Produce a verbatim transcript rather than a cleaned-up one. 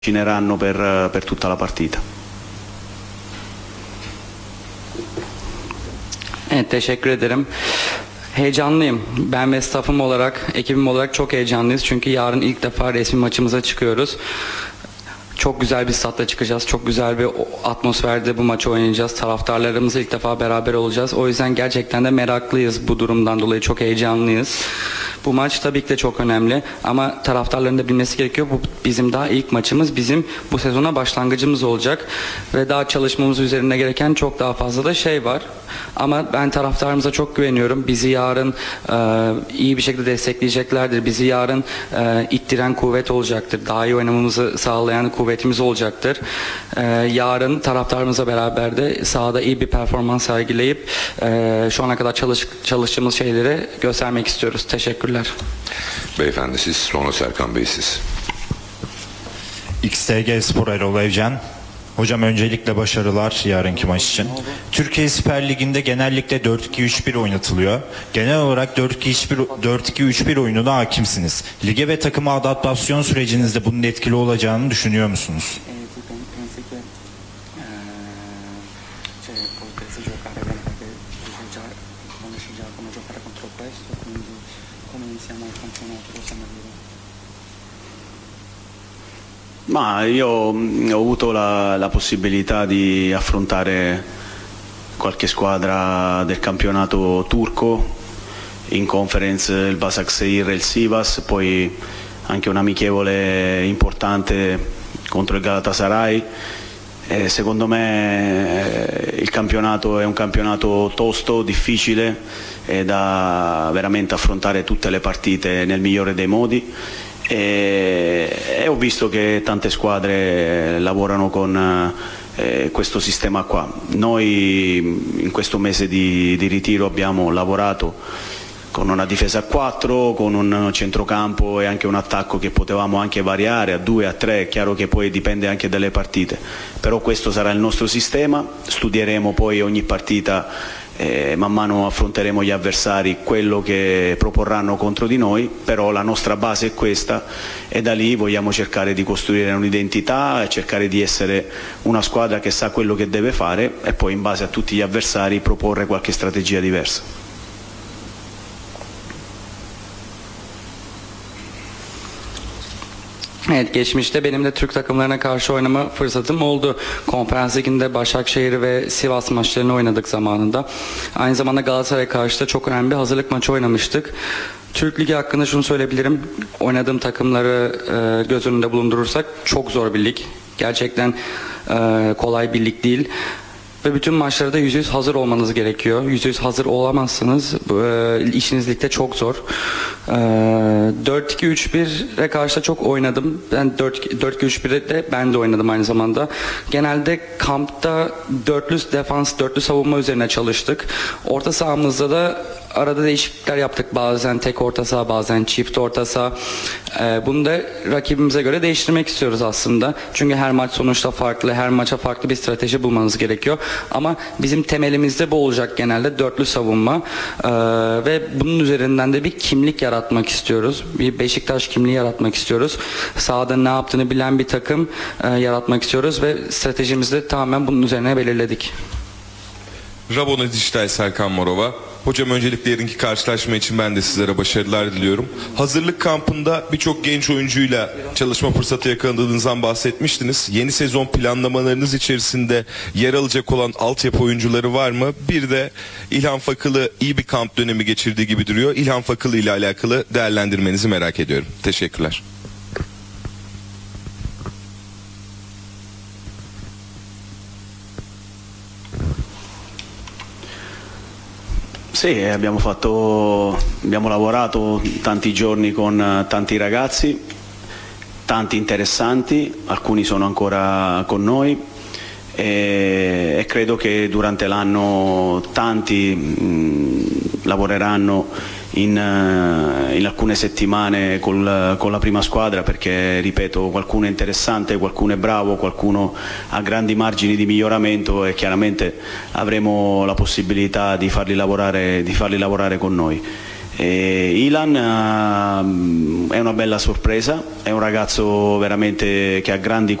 avvicineranno per, per tutta la partita. Evet, teşekkür ederim. Heyecanlıyım. Ben ve staffım olarak, ekibim olarak çok heyecanlıyız. Çünkü yarın ilk defa resmi maçımıza çıkıyoruz. Çok güzel bir statla çıkacağız. Çok güzel bir atmosferde bu maçı oynayacağız. Taraftarlarımızla ilk defa beraber olacağız. O yüzden gerçekten de meraklıyız bu durumdan dolayı. Çok heyecanlıyız. Bu maç tabii ki de çok önemli ama taraftarların da bilmesi gerekiyor. Bu bizim daha ilk maçımız. Bizim bu sezona başlangıcımız olacak ve daha çalışmamız üzerine gereken çok daha fazla da şey var. Ama ben taraftarımıza çok güveniyorum. Bizi yarın e, iyi bir şekilde destekleyeceklerdir. Bizi yarın e, ittiren kuvvet olacaktır. Daha iyi oynamamızı sağlayan kuvvetimiz olacaktır. E, yarın taraftarımızla beraber de sahada iyi bir performans sergileyip e, şu ana kadar çalış, çalıştığımız şeyleri göstermek istiyoruz. Teşekkürler. Beyefendi siz, sonra Serkan Bey siz. X T G Spor Erol Evcen. Hocam öncelikle başarılar yarınki maç için. Türkiye Süper Ligi'nde genellikle dört iki üç bir oynatılıyor. Genel olarak dört iki üç bir oyununa hakimsiniz. Lige ve takıma adaptasyon sürecinizde bunun etkili olacağını düşünüyor musunuz? Ma io ho avuto la, la possibilità di affrontare qualche squadra del campionato turco, in conference il Başakşehir e il Sivas, poi anche un amichevole importante contro il Galatasaray. E secondo me il campionato è un campionato tosto, difficile, e da veramente affrontare tutte le partite nel migliore dei modi. E, e ho visto che tante squadre lavorano con eh, questo sistema qua. Noi in questo mese di, di ritiro abbiamo lavorato con una difesa a quattro, con un centrocampo e anche un attacco che potevamo anche variare a due, a tre. È chiaro che poi dipende anche dalle partite, però questo sarà il nostro sistema. Studieremo poi ogni partita, Eh, man mano affronteremo gli avversari, quello che proporranno contro di noi, però la nostra base è questa e da lì vogliamo cercare di costruire un'identità e cercare di essere una squadra che sa quello che deve fare e poi in base a tutti gli avversari proporre qualche strategia diversa. Evet, geçmişte benim de Türk takımlarına karşı oynama fırsatım oldu. Konferans Ligi'nde Başakşehir ve Sivas maçlarını oynadık zamanında. Aynı zamanda Galatasaray'a karşı da çok önemli bir hazırlık maçı oynamıştık. Türk Ligi hakkında şunu söyleyebilirim. Oynadığım takımları e, göz önünde bulundurursak çok zor bir lig. Gerçekten e, kolay bir lig değil. Ve bütün maçlarda yüzde yüz hazır olmanız gerekiyor. yüzde yüz hazır olamazsınız. E, işiniz ligde çok zor. E, dört iki üç bire karşı da çok oynadım. Ben dört iki üç birde de ben de oynadım aynı zamanda. Genelde kampta dörtlü defans, dörtlü savunma üzerine çalıştık. Orta sahamızda da arada değişiklikler yaptık. Bazen tek orta saha, bazen çift orta saha. Ee, bunu da rakibimize göre değiştirmek istiyoruz aslında. Çünkü her maç sonuçta farklı, her maça farklı bir strateji bulmanız gerekiyor. Ama bizim temelimizde bu olacak genelde, dörtlü savunma. Ee, ve bunun üzerinden de bir kimlik yaratmak istiyoruz. Bir Beşiktaş kimliği yaratmak istiyoruz. Sahada ne yaptığını bilen bir takım e, yaratmak istiyoruz ve stratejimizi de tamamen bunun üzerine belirledik. Rabona Dijital Serkan Morova. Hocam öncelikle yarınki karşılaşma için ben de sizlere başarılar diliyorum. Hazırlık kampında birçok genç oyuncuyla çalışma fırsatı yakaladığınızdan bahsetmiştiniz. Yeni sezon planlamalarınız içerisinde yer alacak olan altyapı oyuncuları var mı? Bir de İlhan Fakılı iyi bir kamp dönemi geçirdiği gibi duruyor. İlhan Fakılı ile alakalı değerlendirmenizi merak ediyorum. Teşekkürler. Sì, abbiamo fatto, abbiamo lavorato tanti giorni con tanti ragazzi, tanti interessanti, alcuni sono ancora con noi e, e credo che durante l'anno tanti mh, lavoreranno in, in alcune settimane col, con la prima squadra, perché ripeto, qualcuno è interessante, qualcuno è bravo, qualcuno ha grandi margini di miglioramento e chiaramente avremo la possibilità di farli lavorare, di farli lavorare con noi. E Ilan uh, è una bella sorpresa, è un ragazzo veramente che ha grandi